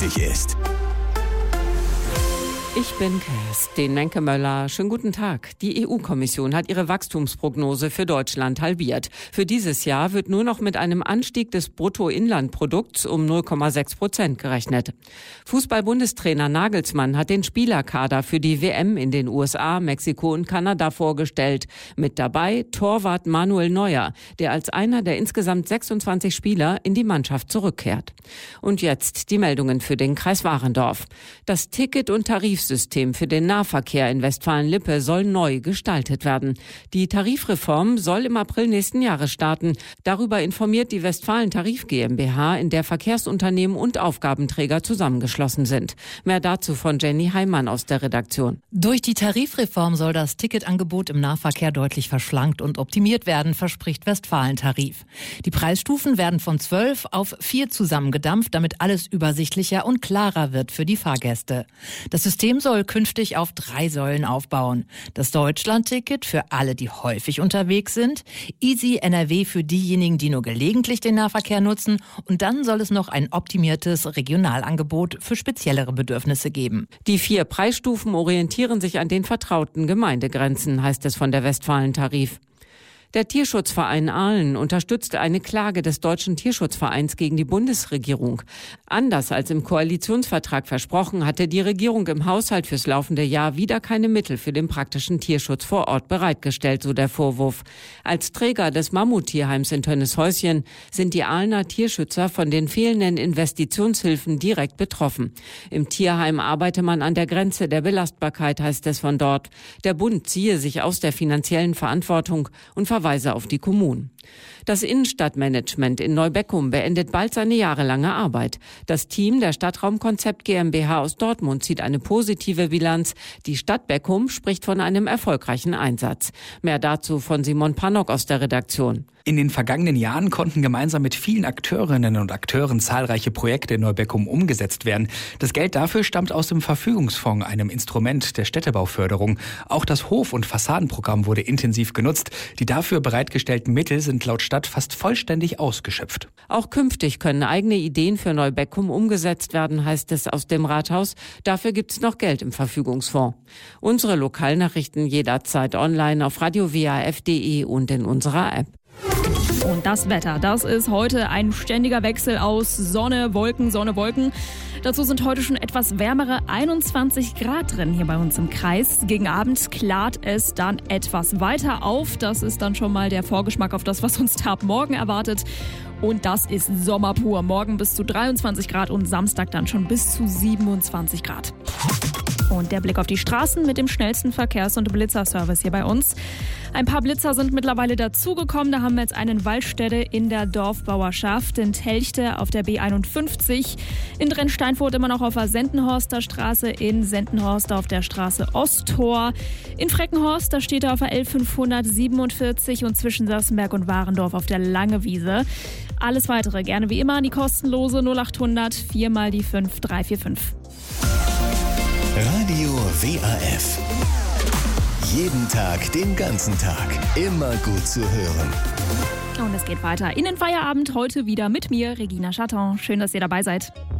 wichtig ist. Ich bin Kerstin Menke-Möller. Schönen guten Tag. Die EU-Kommission hat ihre Wachstumsprognose für Deutschland halbiert. Für dieses Jahr wird nur noch mit einem Anstieg des Bruttoinlandprodukts um 0,6% gerechnet. Fußball-Bundestrainer Nagelsmann hat den Spielerkader für die WM in den USA, Mexiko und Kanada vorgestellt. Mit dabei Torwart Manuel Neuer, der als einer der insgesamt 26 Spieler in die Mannschaft zurückkehrt. Und jetzt die Meldungen für den Kreis Warendorf. Das Ticket- und Tarifsystem für den Nahverkehr in Westfalen-Lippe soll neu gestaltet werden. Die Tarifreform soll im April nächsten Jahres starten. Darüber informiert die Westfalen Tarif GmbH, in der Verkehrsunternehmen und Aufgabenträger zusammengeschlossen sind. Mehr dazu von Jenny Heimann aus der Redaktion. Durch die Tarifreform soll das Ticketangebot im Nahverkehr deutlich verschlankt und optimiert werden, verspricht Westfalen Tarif. Die Preisstufen werden von 12 auf 4 zusammengedampft, damit alles übersichtlicher und klarer wird für die Fahrgäste. Das System soll künftig auf 3 Säulen aufbauen. Das Deutschland-Ticket für alle, die häufig unterwegs sind, Easy NRW für diejenigen, die nur gelegentlich den Nahverkehr nutzen, und dann soll es noch ein optimiertes Regionalangebot für speziellere Bedürfnisse geben. Die 4 Preisstufen orientieren sich an den vertrauten Gemeindegrenzen, heißt es von der Westfalen Tarif. Der Tierschutzverein Aalen unterstützte eine Klage des Deutschen Tierschutzvereins gegen die Bundesregierung. Anders als im Koalitionsvertrag versprochen, hatte die Regierung im Haushalt fürs laufende Jahr wieder keine Mittel für den praktischen Tierschutz vor Ort bereitgestellt, so der Vorwurf. Als Träger des Mammuttierheims in Tönnieshäuschen sind die Aalener Tierschützer von den fehlenden Investitionshilfen direkt betroffen. Im Tierheim arbeite man an der Grenze der Belastbarkeit, heißt es von dort. Der Bund ziehe sich aus der finanziellen Verantwortung und Verweise auf die Kommunen. Das Innenstadtmanagement in Neubeckum beendet bald seine jahrelange Arbeit. Das Team der Stadtraumkonzept GmbH aus Dortmund zieht eine positive Bilanz. Die Stadt Beckum spricht von einem erfolgreichen Einsatz. Mehr dazu von Simon Pannock aus der Redaktion. In den vergangenen Jahren konnten gemeinsam mit vielen Akteurinnen und Akteuren zahlreiche Projekte in Neubeckum umgesetzt werden. Das Geld dafür stammt aus dem Verfügungsfonds, einem Instrument der Städtebauförderung. Auch das Hof- und Fassadenprogramm wurde intensiv genutzt. Die dafür bereitgestellten Mittel sind laut Stadt fast vollständig ausgeschöpft. Auch künftig können eigene Ideen für Neubeckum umgesetzt werden, heißt es aus dem Rathaus. Dafür gibt es noch Geld im Verfügungsfonds. Unsere Lokalnachrichten jederzeit online auf radiowaf.de und in unserer App. Und das Wetter, das ist heute ein ständiger Wechsel aus Sonne, Wolken, Sonne, Wolken. Dazu sind heute schon etwas wärmere 21 Grad drin hier bei uns im Kreis. Gegen Abend klart es dann etwas weiter auf. Das ist dann schon mal der Vorgeschmack auf das, was uns da ab morgen erwartet. Und das ist Sommer pur. Morgen bis zu 23 Grad und Samstag dann schon bis zu 27 Grad. Und der Blick auf die Straßen mit dem schnellsten Verkehrs- und Blitzerservice hier bei uns. Ein paar Blitzer sind mittlerweile dazugekommen. Da haben wir jetzt einen Waldstätte in der Dorfbauerschaft, in Telchte auf der B51, in Drensteinfurt immer noch auf der Sendenhorster Straße, in Sendenhorst auf der Straße Osttor, in Freckenhorst, da steht er auf der L547 und zwischen Sassenberg und Warendorf auf der Langewiese. Alles weitere gerne wie immer an die kostenlose 0800 4 mal die 5 345. Radio WAF. Jeden Tag, den ganzen Tag. Immer gut zu hören. Und es geht weiter in den Feierabend heute wieder mit mir, Regina Schatton. Schön, dass ihr dabei seid.